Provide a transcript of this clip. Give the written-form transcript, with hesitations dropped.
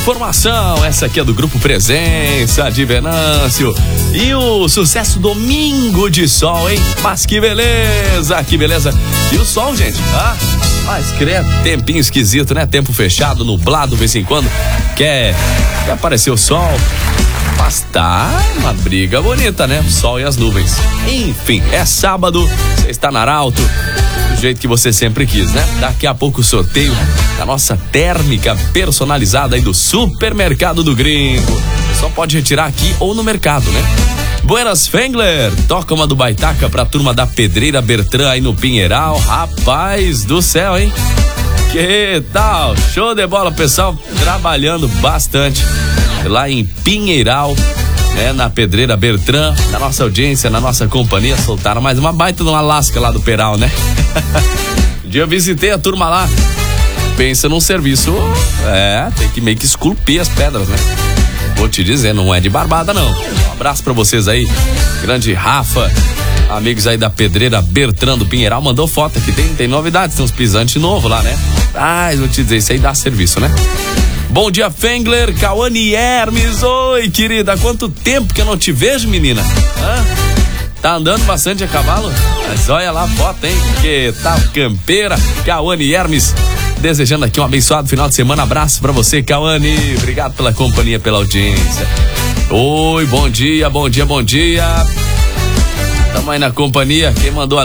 informação. Essa aqui é do Grupo Presença de Venâncio. E o sucesso Domingo de Sol, hein? Mas que beleza, que beleza. E o sol, gente? Mas credo, tempinho esquisito, né? Tempo fechado, nublado, de vez em quando. Quer aparecer o sol. Mas tá uma briga bonita, né? O sol e as nuvens. Enfim, é sábado, você está na Arauto, do jeito que você sempre quis, né? Daqui a pouco o sorteio da nossa térmica personalizada aí do Supermercado do Gringo. Você só pode retirar aqui ou no mercado, né? Buenas Fengler, toca uma do Baitaca pra turma da Pedreira Bertrand aí no Pinheiral. Rapaz do céu, hein? Que tal? Show de bola, pessoal, trabalhando bastante lá em Pinheiral, né, na Pedreira Bertrand, na nossa audiência, na nossa companhia. Soltaram mais uma baita de uma lasca lá do Peral, né? Um dia eu visitei a turma lá. Pensa num serviço, tem que meio que esculpir as pedras, né? Vou te dizer, não é de barbada não. Um abraço pra vocês aí, grande Rafa, amigos aí da Pedreira Bertrand do Pinheiral. Mandou foto aqui, tem novidades, tem uns pisantes novos lá, né? Vou te dizer, isso aí dá serviço, né? Bom dia, Fengler, Cauane Hermes. Oi, querida, há quanto tempo que eu não te vejo, menina? Tá andando bastante a cavalo? Mas olha lá a foto, hein? Que tal campeira, Cauane Hermes. Desejando aqui um abençoado final de semana. Abraço pra você, Cauane. Obrigado pela companhia, pela audiência. Oi, bom dia, bom dia, bom dia. Tamo aí na companhia. Quem mandou a